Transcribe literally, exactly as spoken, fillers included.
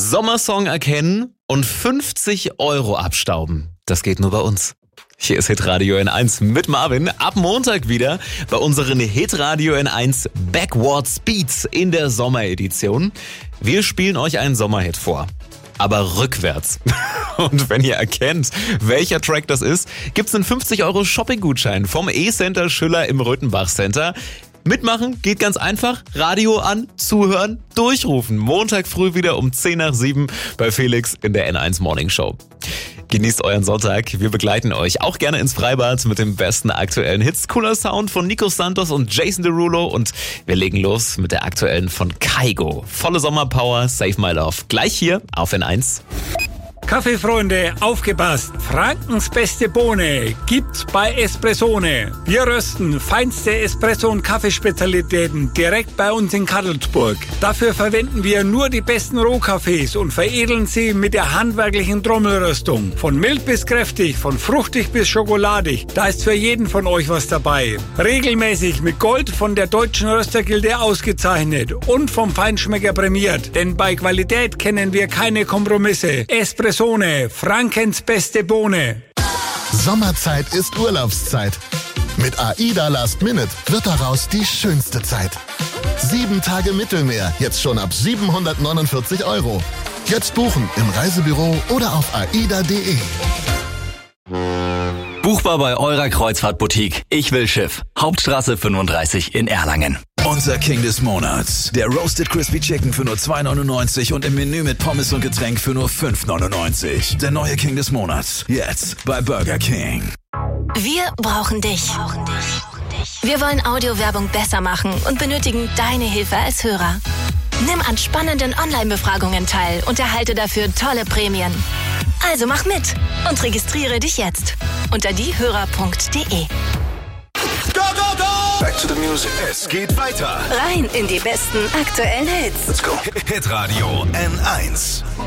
Sommersong erkennen und fünfzig Euro abstauben. Das geht nur bei uns. Hier ist Hitradio N eins mit Marvin. Ab Montag wieder bei unseren Hitradio N eins Backward Speeds in der Sommeredition. Wir spielen euch einen Sommerhit vor, aber rückwärts. Und wenn ihr erkennt, welcher Track das ist, gibt's einen fünfzig Euro Shopping-Gutschein vom E-Center Schüller im Röthenbach Center. Mitmachen geht ganz einfach. Radio an, zuhören, durchrufen. Montag früh wieder um zehn nach sieben bei Felix in der N eins Morning Show. Genießt euren Sonntag. Wir begleiten euch auch gerne ins Freibad mit den besten aktuellen Hits. Cooler Sound von Nico Santos und Jason Derulo. Und wir legen los mit der aktuellen von Kygo. Volle Sommerpower, Save My Love. Gleich hier auf N eins. Kaffeefreunde, aufgepasst! Frankens beste Bohne gibt's bei Espressone. Wir rösten feinste Espresso- und Kaffeespezialitäten direkt bei uns in Kadelsburg. Dafür verwenden wir nur die besten Rohkaffees und veredeln sie mit der handwerklichen Trommelröstung. Von mild bis kräftig, von fruchtig bis schokoladig, da ist für jeden von euch was dabei. Regelmäßig mit Gold von der Deutschen Röstergilde ausgezeichnet und vom Feinschmecker prämiert. Denn bei Qualität kennen wir keine Kompromisse. Espresso Frankens beste Bohne. Sommerzeit ist Urlaubszeit. Mit AIDA Last Minute wird daraus die schönste Zeit. Sieben Tage Mittelmeer, jetzt schon ab siebenhundertneunundvierzig Euro. Jetzt buchen im Reisebüro oder auf aida punkt de. Buchbar bei eurer Kreuzfahrtboutique. Ich will Schiff. Hauptstraße fünfunddreißig in Erlangen. Unser King des Monats. Der Roasted Crispy Chicken für nur zwei neunundneunzig und im Menü mit Pommes und Getränk für nur fünf neunundneunzig. Der neue King des Monats. Jetzt bei Burger King. Wir brauchen dich. Wir wollen Audiowerbung besser machen und benötigen deine Hilfe als Hörer. Nimm an spannenden Online-Befragungen teil und erhalte dafür tolle Prämien. Also mach mit und registriere dich jetzt unter diehörer punkt de. Go, go, go! Back to the music. Es geht weiter. Rein in die besten aktuellen Hits. Let's go. Hitradio N eins.